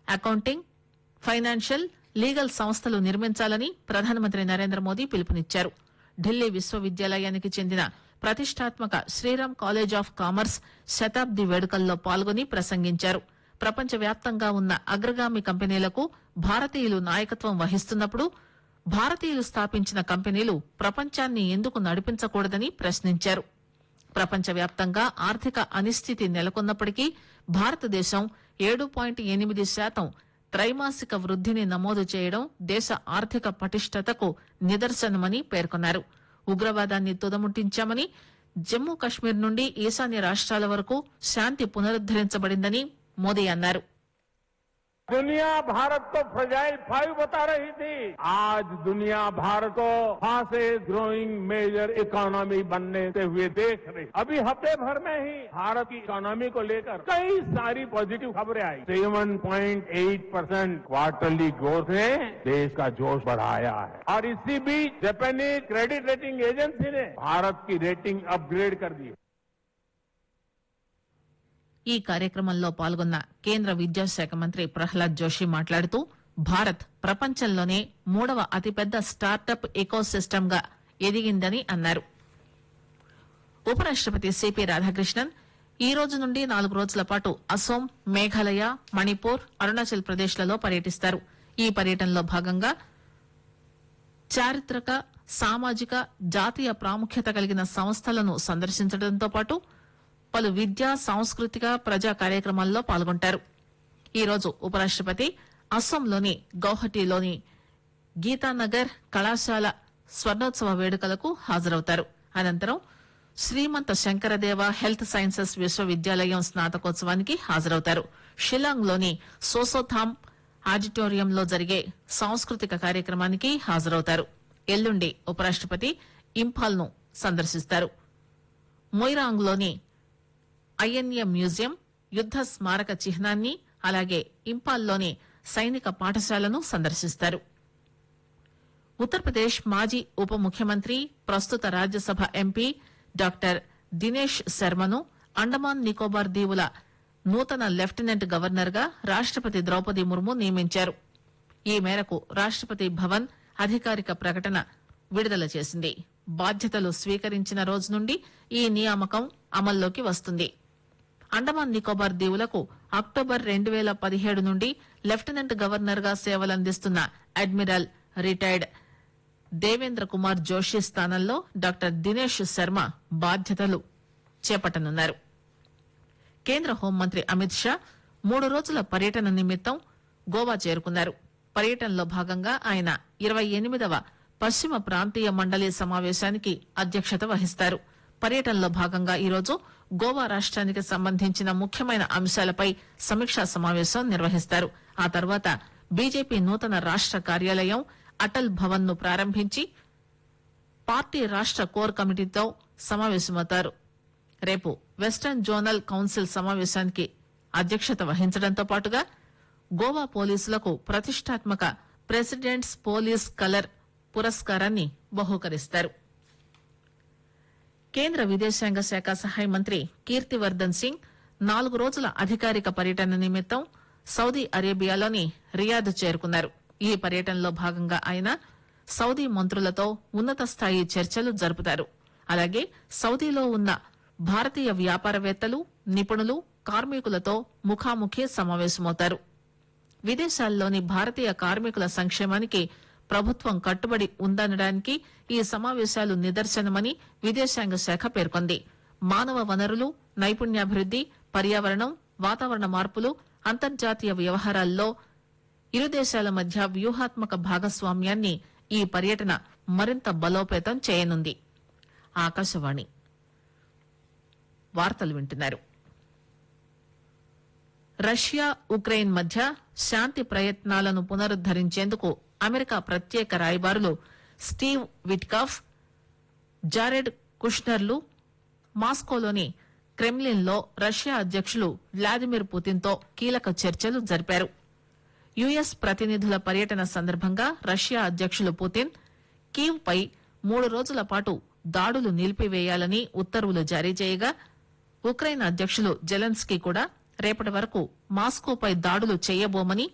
Accounting, financial, legal సంస్థలు నిర్మించాలని ప్రధానమంత్రి నరేంద్ర మోదీ పిలుపునిచ్చారు. ఢిల్లీ విశ్వవిద్యాలయానికి చెందిన ప్రతిష్టాత్మక శ్రీరామ్ కాలేజ్ ఆఫ్ కామర్స్ శతాబ్ది వేడుకల్లో పాల్గొని ప్రసంగించారు. ప్రపంచవ్యాప్తంగా ఉన్న అగ్రగామి కంపెనీలకు భారతీయులు నాయకత్వం వహిస్తున్నప్పుడు భారతీయులు స్థాపించిన కంపెనీలు ప్రపంచాన్ని ఎందుకు నడిపించకూడదని ప్రశ్నించారు. ప్రపంచవ్యాప్తంగా ఆర్థిక అనిశ్చితి నెలకొన్నప్పటికీ భారతదేశం 7.8% త్రైమాసిక వృద్దిని నమోదు చేయడం దేశ ఆర్థిక పటిష్టతకు నిదర్శనమని పేర్కొన్నారు. ఉగ్రవాదాన్ని తుదముట్టించామని, జమ్మూ కశ్మీర్ నుండి ఈశాన్య రాష్ట్రాల వరకు శాంతి పునరుద్దరించబడిందని మోదీ అన్నారు. दुनिया भारत को फ्रजाइल 5 बता रही थी. आज दुनिया भारत को फास्टेस्ट ग्रोइंग मेजर इकोनॉमी बनने से हुए देख रही. अभी हफ्ते भर में ही भारत की इकोनॉमी को लेकर कई सारी पॉजिटिव खबरें आई. 7.8% क्वार्टरली ग्रोथ ने देश का जोश बढ़ाया है. और इसी बीच जापानीज क्रेडिट रेटिंग एजेंसी ने भारत की रेटिंग अपग्रेड कर दी. ఈ కార్యక్రమంలో పాల్గొన్న కేంద్ర విద్యాశాఖ మంత్రి ప్రహ్లాద్ జోషి మాట్లాడుతూ భారత్ ప్రపంచంలోనే 3వ అతిపెద్ద స్టార్టప్ ఎకోసిస్టమ్ గా ఎదిగిందని అన్నారు. ఉపరాష్టపతి సిపి రాధాకృష్ణన్ ఈ రోజు నుండి 4 రోజుల పాటు అసోం, మేఘాలయ, మణిపూర్, అరుణాచల్ ప్రదేశ్ లలో పర్యటిస్తారు. ఈ పర్యటనలో భాగంగా చారిత్రక, సామాజిక, జాతీయ ప్రాముఖ్యత కలిగిన సంస్థలను సందర్శించడంతో పాటు పలు విద్యా, సాంస్కృతిక, ప్రజా కార్యక్రమాల్లో పాల్గొంటారు. ఈ రోజు ఉపరాష్టపతి అస్సాంలోని గౌహటిలోని గీతానగర్ కళాశాల స్వర్ణోత్సవ వేడుకలకు హాజరవుతారు. అనంతరం శ్రీమంత శంకరదేవ హెల్త్ సైన్సెస్ విశ్వవిద్యాలయం స్నాతకోత్సవానికి హాజరవుతారు. షిల్లాంగ్లోని సోసోథామ్ ఆడిటోరియంలో జరిగే సాంస్కృతిక కార్యక్రమానికి హాజరవుతారు. ఎల్లుండి ఉపరాష్టపతి ఇంఫాల్ ను సందర్శిస్తారు. మొయిరాంగ్లోని ఐఎన్ఏ మ్యూజియం, యుద్ద స్మారక చిహ్నాన్ని, అలాగే ఇంపాల్లోని సైనిక పాఠశాలను సందర్శిస్తారు. ఉత్తరప్రదేశ్ మాజీ ఉప ముఖ్యమంత్రి, ప్రస్తుత రాజ్యసభ ఎంపీ డాక్టర్ దినేష్ శర్మను అండమాన్ నికోబార్ దీవుల నూతన లెఫ్టినెంట్ గవర్నర్ గా రాష్టపతి ద్రౌపది ముర్ము నియమించారు. ఈ మేరకు రాష్టపతి భవన్ అధికారిక ప్రకటన విడుదల చేసింది. బాధ్యతలు స్వీకరించిన రోజు నుండి ఈ నియామకం అమల్లోకి వస్తుంది. అండమాన్ నికోబార్ దీవులకు అక్టోబర్ 2017 నుండి లెఫ్టినెంట్ గవర్నర్ గా సేవలందిస్తున్న అడ్మిరల్ రిటైర్డ్ దేవేంద్ర కుమార్ జోషి స్థానంలో డాక్టర్ దినేష్ శర్మ బాధ్యతలు చేపట్టనున్నారు. కేంద్ర హోంమంత్రి అమిత్ షా 3 రోజుల పర్యటన నిమిత్తం గోవా చేరుకున్నారు. పర్యటనలో భాగంగా ఆయన 28వ పశ్చిమ ప్రాంతీయ మండలి సమావేశానికి అధ్యక్షత వహిస్తారు. పర్యటనలో భాగంగా ఈరోజు గోవా రాష్ట్రానికి సంబంధించిన ముఖ్యమైన అంశాలపై సమీక్షా సమావేశం నిర్వహిస్తారు. ఆ తర్వాత బీజేపీ నూతన రాష్ట కార్యాలయం అటల్ భవన్ ను ప్రారంభించి పార్టీ రాష్ట కోర్ కమిటీతో సమావేశమవుతారు. రేపు వెస్టర్న్ జోనల్ కౌన్సిల్ సమావేశానికి అధ్యక్షత వహించడంతో పాటుగా గోవా పోలీసులకు ప్రతిష్టాత్మక ప్రెసిడెంట్స్ పోలీస్ కలర్ పురస్కారాన్ని బహూకరిస్తారు. కేంద్ర విదేశాంగ శాఖ సహాయ మంత్రి కీర్తివర్దన్ సింగ్ 4 రోజుల అధికారిక పర్యటన నిమిత్తం సౌదీ అరేబియాలోని రియాద్ చేరుకున్నారు. ఈ పర్యటనలో భాగంగా ఆయన సౌదీ మంత్రులతో ఉన్నత స్థాయి చర్చలు జరుపుతారు. అలాగే సౌదీలో ఉన్న భారతీయ వ్యాపారవేత్తలు, నిపుణులు, కార్మికులతో ముఖాముఖి సమావేశమవుతారు. విదేశాల్లోని భారతీయ కార్మికుల సంక్షేమానికి ప్రభుత్వం కట్టుబడి ఉందనడానికి ఈ సమావేశాలు నిదర్శనమని విదేశాంగ శాఖ పేర్కొంది. మానవ వనరులు, నైపుణ్యాభివృద్ది, పర్యావరణం, వాతావరణ మార్పులు, అంతర్జాతీయ వ్యవహారాల్లో ఇరు దేశాల మధ్య వ్యూహాత్మక భాగస్వామ్యాన్ని ఈ పర్యటన మరింత బలోపేతం చేయనుంది. ఆకాశవాణి వార్తలు వింటున్నారు. రష్యా, ఉక్రెయిన్ మధ్య శాంతి ప్రయత్నాలను పునరుద్దరించేందుకు అమెరికా ప్రత్యేక రాయబారులు స్టీవ్ విట్కాఫ్, జారెడ్ కుష్నర్లు మాస్కోలోని క్రెమ్లిన్ లో రష్యా అధ్యకులు వ్లాదిమిర్ పుతిన్ తో కీలక చర్చలు జరిపారు. యుఎస్ ప్రతినిధుల పర్యటన సందర్భంగా రష్యా అధ్యకులు పుతిన్ కీవ్ పై 3 రోజుల పాటు దాడులు నిలిపివేయాలని ఉత్తర్వులు జారీ చేయగా, ఉక్రెయిన్ అధ్యకులు జెలెన్స్కీ కూడా రేపటి వరకు మాస్కోపై దాడులు చేయబోమని